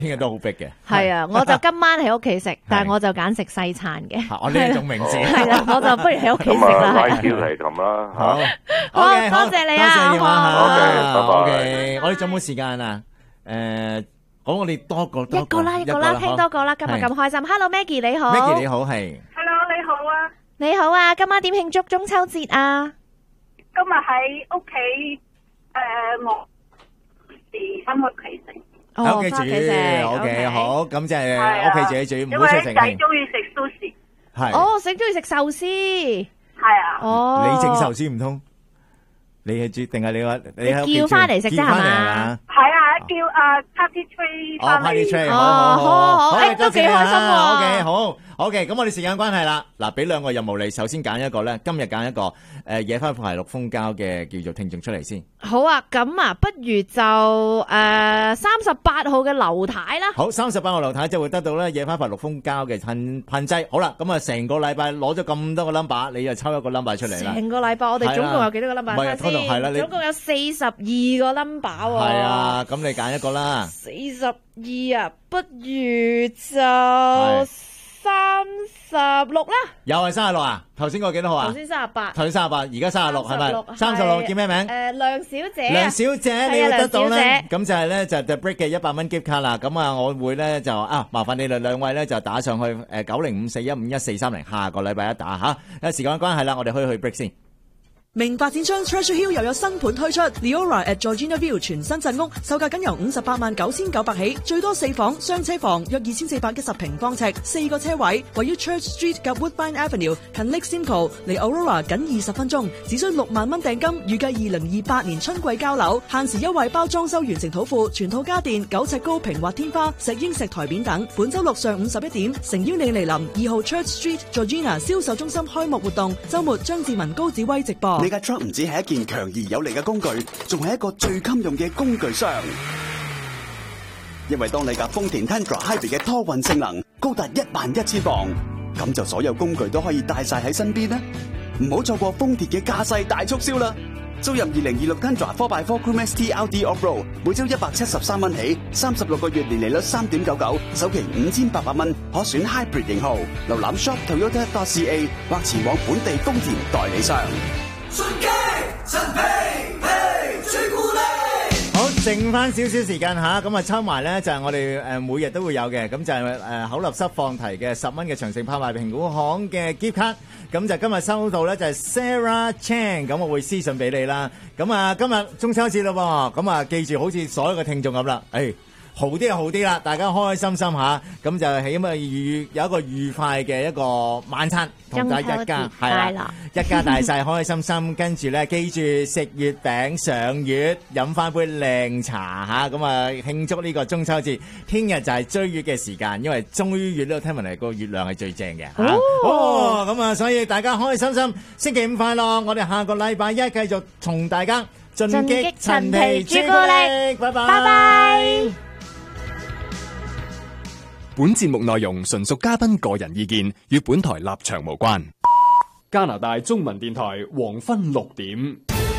聽日都好逼嘅。 係啊，我就今晚喺屋企食，但係我就揀食西餐嘅。 我呢一種名字係啦，我就不如喺屋企食啦。 拉票係咁啦。 好， 多謝你啊， 多謝電話好嘅，拜拜。 OK，我哋仲有冇時間啊？好，我哋多個一個啦，傾多個啦。今日咁開心，Hello Maggie 你好 ，Maggie 你好，係 Hello，你好啊！ 你好啊，今晚點慶祝中秋節啊？ 今日喺屋企，我翻屋企食。 喺屋企煮，OK，好，咁即係屋企自己煮，唔好出城。 因為仔中意食壽司。 係。 中意食壽司。 係啊。 你整壽司唔通？你係煮定係你話你喺屋企叫翻嚟食啫係嘛？ 係啊，叫party tray 翻嚟。 party tray， 好，都幾開心喎。 OK，好，OK，咁我哋時間關係啦，嗱，俾兩個任務你，首先揀一個咧，今日揀一個野花牌陸豐交嘅叫做聽眾出嚟先。 好啊，咁啊，不如就38號嘅劉太啦。 好，38號劉太就會得到咧野花牌陸豐交嘅噴劑。好啦，咁啊，成個禮拜攞咗咁多個 number， 你就抽一個 number 出嚟啦。 成個禮拜我哋總共有幾多個 number？ 係啦， 總共有42個 number 喎。 係啊，咁你揀一個啦。 42啊，不如就36啦。 又係36啊？頭先個幾多號啊？ 頭先38。 頭先38，而家36係咪？36叫咩名？ 梁小姐。 梁小姐，你要得到咧，咁就係咧就 The Break 嘅100蚊 gift card啦。咁啊，我會咧就麻煩你哋兩位咧就打上去90541511430，下個禮拜一打吓。因為時間關係啦，我哋可以去 break 先。 明發展商 Treasure Hill 又有新盤推出 ，Leora at Georgina View 全新鎮屋，售價僅由589900起，最多4房雙車房，約2410平方尺，4個車位，位於 Church Street 及 Woodbine Avenue， 近 Lake Simcoe， 離 Aurora 僅20分鐘，只需6萬蚊訂金，預計2028年春季交樓，限時優惠包裝修完成土庫，全套家電9尺高平滑天花、石英石台面等。本周六上午11點，誠邀你嚟臨2號 Church Street Georgina 銷售中心開幕活動，周末張志文、高子威直播。 你架 truck 唔止係一件強而有力嘅工具，仲係一個最襟用嘅工具箱。因為當你架豐田 Tundra Hybrid 嘅拖運性能高達11000磅，咁就所有工具都可以帶晒喺身邊啦。唔好錯過豐田嘅駕駛大促銷啦！租入2026 Tundra 4x4 Crew ST LD Off-Road， 每周173蚊起，36個月年利率3.99，首期5800蚊，可選 Hybrid 型號。瀏覽 shop toyota.ca 或前往本地豐田代理商。 順機陳皮皮朱古力。 好，剩翻少少時間吓，咁啊抽埋咧就係我哋每日都會有嘅，咁就係口立濕放題嘅10蚊嘅長城拍賣評估行嘅 gift card，咁就今日收到咧就係 Sarah Chan， 咁我會私信俾你啦。咁啊今日中秋節咯，咁啊記住好似所有嘅聽眾咁啦，好啲就好啲啦，大家開開心心吓，咁就起碼有一個愉快嘅一個晚餐，同大家一家係啦，一家大細開開心心，跟住咧記住食月餅賞月，飲翻杯靚茶吓，咁啊慶祝呢個中秋節。聽日就係追月嘅時間，因為追月呢個聽聞嚟個月亮係最正嘅吓。咁啊，所以大家開開心心，星期五快樂！我哋下個禮拜一繼續同大家進擊陳皮朱古力，拜拜。拜拜。 本節目內容純屬嘉賓個人意見，與本台立場無關。 加拿大中文電台黃昏6點，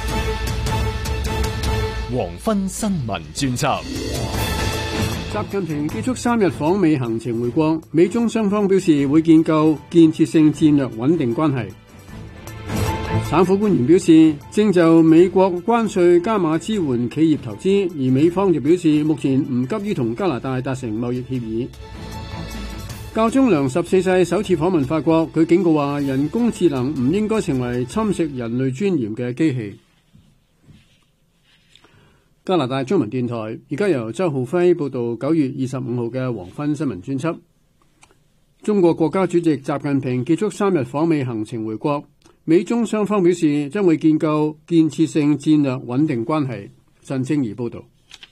黃昏新聞專輯。 習近平結束3日訪美行程回國，美中雙方表示會建構建設性戰略穩定關係。省府官員表示，正就美國關稅加碼支援企業投資，而美方就表示目前唔急於同加拿大達成貿易協議。教宗良14世首次訪問法國，佢警告話人工智能唔應該成為侵蝕人類尊嚴嘅機器。加拿大中文電台而家由周浩輝報道9月25號嘅黃昏新聞專輯。中國國家主席習近平結束3日訪美行程回國，美中雙方表示將會建構建設性戰略穩定關係。陳清儀報道。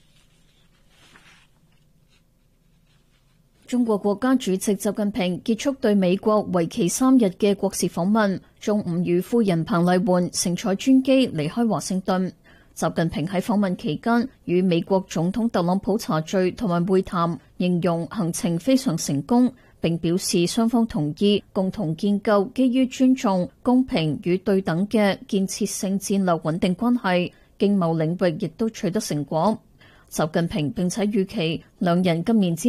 中國國家主席習近平結束對美國為期3日嘅國事訪問，中午與夫人彭麗媛乘坐專機離開華盛頓。習近平喺訪問期間與美國總統特朗普茶敘同埋會談，形容行程非常成功，並表示雙方同意共同建構基於尊重、公平與對等嘅建設性戰略穩定關係，經貿領域亦都取得成果。 習近平並且預期兩人今年之